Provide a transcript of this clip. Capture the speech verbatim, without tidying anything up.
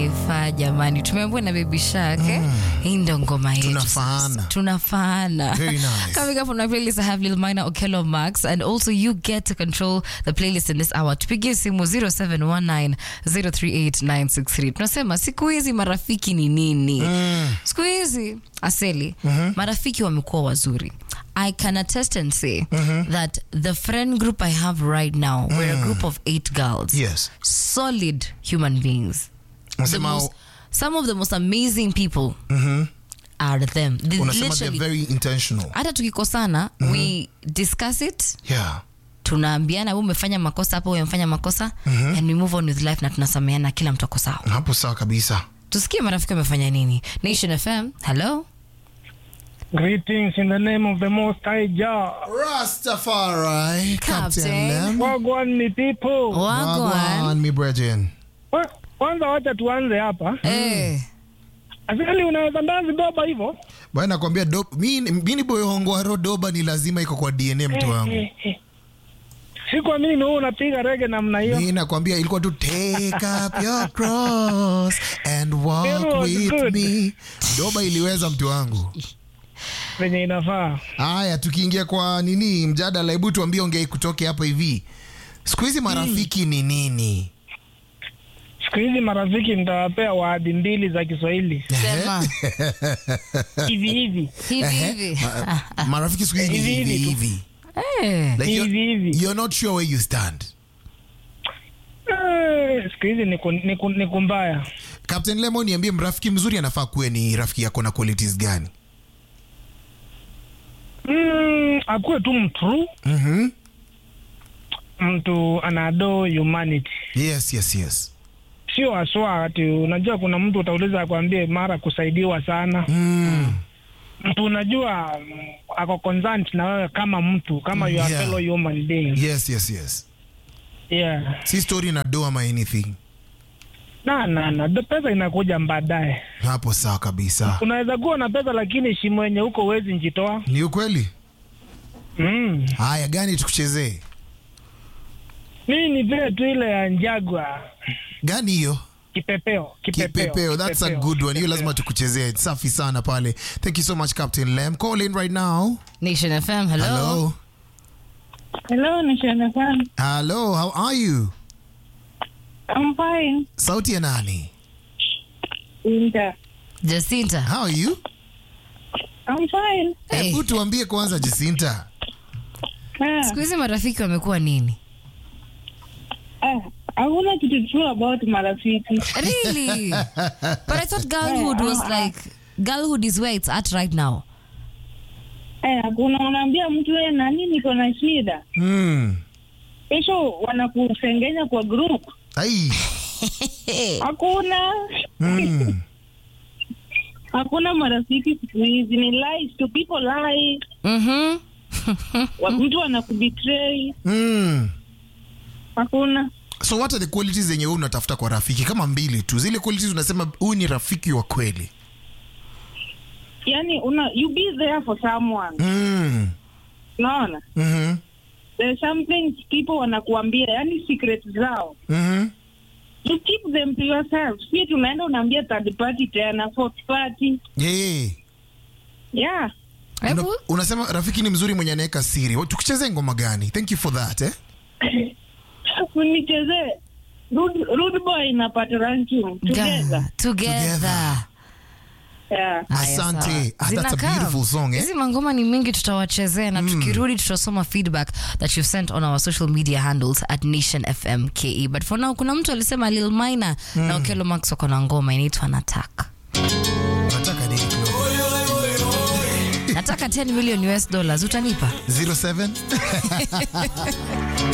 Safa jamani. Tumeambiwa na Baby Shark eh? Mm. Hii ndo ngoma yetu. Tunafaana. Tunafaana. Very nice. Coming up on my playlist I have Lil Minor, Okello Max, and also you get to control the playlist in this hour. Tupigie simu zero seven one nine zero three eight nine six three. Tunasema siku hizi marafiki ni nini? Mm. Siku hizi aseli mm-hmm. marafiki wamekuwa wazuri. I can attest and say mm-hmm. that the friend group I have right now, mm. we're a group of eight girls. Yes. Solid human beings. The most, some of the most amazing people mm-hmm. are them. They Unasema they're very intentional. Hata tukikosana, mm-hmm. we discuss it. Yeah. Tunaambiana wewe umefanya makosa hapo, wewe umefanya makosa mm-hmm. and we move on with life na tunasameheana kila mtu ako sawa. Hapo sawa kabisa. Tusikie marafiki wamefanya nini. Nation F M. Hello. Greetings in the name of the Most High Jah. Rastafari. Captain. Wagwan me people. Wagwan. me brethren. Kwanza wacha tuanze hapa. Eh. Asili unaweza ndazi doba hivyo? Bwana nakwambia doba mimi mimi boy hongwaro doba ni lazima iko kwa D N A mtu wangu. Eh, eh, eh. Siku mimi wewe unapiga reggae namna hiyo. Mimi nakwambia ilikuwa tu take up your cross and walk with good. me. Doba iliweza mtu wangu. Venye inafaa. Haya tukiingia kwa nini mjadala, hebu tuambie ongei kutoke hapa hivi. Siku hizi marafiki hmm. ni nini? Siku hizi marafiki nitawapea wadi mbili za Kiswahili. Sema. Hivi hivi. Hivi hivi. Marafiki siku hizi hivi hivi. Eh. Like hivi hivi. You're not sure where you stand. Eh, siku hizi ni ni kumbaya. Captain Lemon, niambie mrafiki mzuri anafaa kuwe ni rafiki yako na qualities gani? Mm, akuwe tu mtrue. Mhm. Mtu anado humanity. Yes, yes, yes. Sio aswa ati unajua kuna mtu utauliza akwambie mara kusaidiwa sana. Mm. Mtu unajua ako concerned na wewe kama mtu, kama you are Yeah. fellow human being. Yes, yes, yes. Yeah. Si story na do ama anything. Na na na the pesa inakuja baadaye. Hapo sawa kabisa. Unaweza kuwa na pesa lakini shimo yenye huko huwezi njitoa. Ni ukweli? Mm. Haya gani tukuchezee? Mimi ni vile tu ile ya Njagwa. Gani hiyo? Kipepeo, kipepeo. Kipepeo, that's kipepeo, a good one. Hiyo kipepeo. lazima tukuchezee. Safi sana pale. Thank you so much Captain Lem. Call in right now. Nation F M. Hello. Hello. Hello, Nation F M. Hello, how are you? I'm fine. Sauti ya nani? Inda. Jacinta. How are you? I'm fine. Hey. Hebu tuambie kwanza Jacinta. Ah, Siku hizi marafiki wamekuwa nini? ah, hakuna kitu true about marafiki. Really? But I thought girlhood was like, girlhood is where it's at right now. Eh, hakuna unaambia mtu wewe nani niko na shida. Mm. Kesho wanakusengenya kwa group. Ai. Hakuna. Mm. Hakuna marafiki siku hizi, ni lies to people lie. Mhm. Wa mtu anakubetray. Mm. Hakuna. So what are the qualities zenye wewe unatafuta kwa rafiki? Kama mbili tu. Zile qualities unasema huyu ni rafiki wa kweli. Yani una you be there for someone. Mm. Unaona? Mhm. There's something people wanakuambia, yani secret zao. Mhm. You keep them to yourself. Si tunaenda unaambia third party tena, fourth party. Yeah. Yeah. Una, Hebu unasema rafiki ni mzuri mwenye anaweka siri. Tukuchezee ngoma gani? Thank you for that, eh? Unicheze Rude, Rude Boy na Patranchum together. Ga- together. Yeah. Asante. Haya, Ah, sawa. that's a Zinakaa. beautiful song, eh? Hizi mangoma ni mingi tutawachezea na tukirudi tutasoma feedback that you've sent on our social media handles at Nation F M K E. But for now kuna mtu alisema Lil Minor na Okello Max wako na ngoma inaitwa Nataka. Nataka nini kidogo? Nataka ten million U S dollars utanipa? zero seven